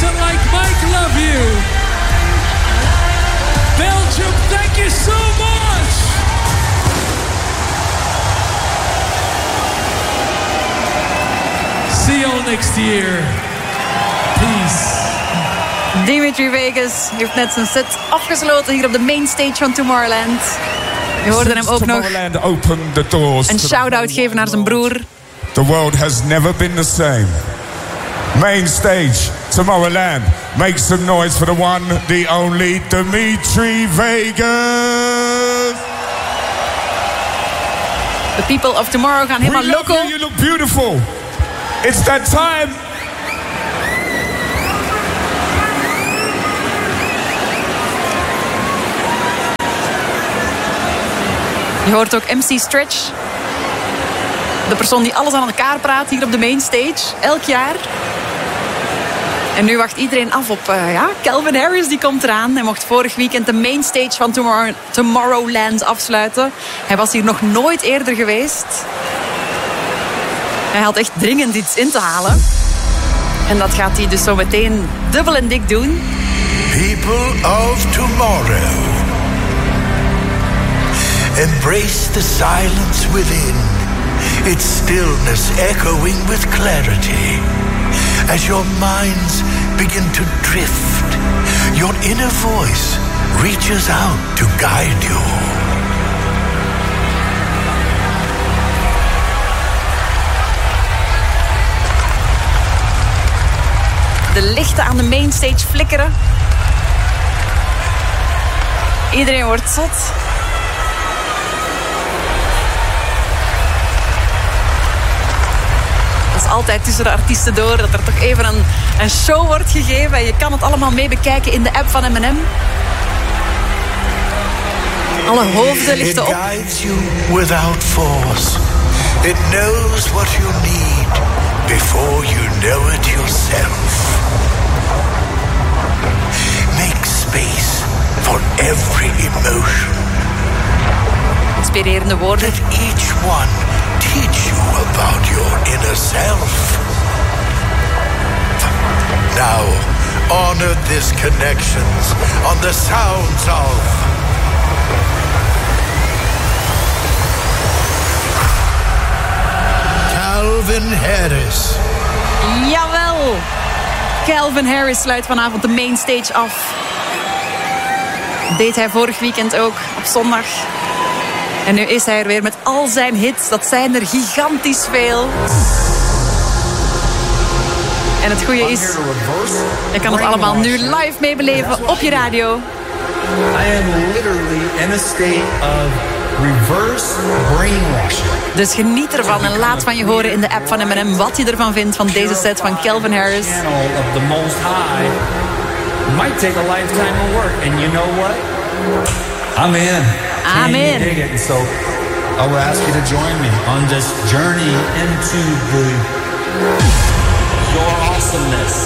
and like Mike love you. Belgium, thank you so much. See you all next year. Peace. Dimitri Vegas heeft net zijn set afgesloten hier op de main stage van Tomorrowland. Je hoorde hem ook nog een shout-out geven naar zijn broer. The world has never been the same. Main stage, Tomorrowland. Make some noise for the one, the only Dimitri Vegas. The people of tomorrow gaan helemaal loco. You look beautiful. It's that time. Je hoort ook MC Stretch. De persoon die alles aan elkaar praat hier op de main stage. Elk jaar. En nu wacht iedereen af op Calvin Harris, die komt eraan. Hij mocht vorig weekend de main stage van Tomorrowland afsluiten. Hij was hier nog nooit eerder geweest. Hij had echt dringend iets in te halen. En dat gaat hij dus zo meteen dubbel en dik doen. People of tomorrow. Embrace the silence within. Its stillness echoing with clarity. As your minds begin to drift, your inner voice reaches out to guide you. De lichten aan de mainstage flikkeren. Iedereen wordt zot. Het is altijd tussen de artiesten door dat er toch even een show wordt gegeven. En je kan het allemaal mee bekijken in de app van M&M. Alle hoofden lichten op. It guides you without force. It knows what you need before you know it yourself. Make space for every emotion. Inspirerende woorden. Let each one teach you about your inner self. Now, honor these connections on the sounds of Calvin Harris. Jawel! Calvin Harris sluit vanavond de main stage af. Dat deed hij vorig weekend ook, op zondag. En nu is hij er weer met al zijn hits. Dat zijn er gigantisch veel. En het goede is, je kan het allemaal nu live meebeleven op je radio. I am literally in a state of reverse brainwashing. Dus geniet ervan en laat van je horen in de app van M&M wat je ervan vindt van deze set van Calvin Harris. Of the Most High might take a lifetime of work, and you know what? I'm in. Amen. Dig it. And so I will ask you to join me on this journey into your awesomeness.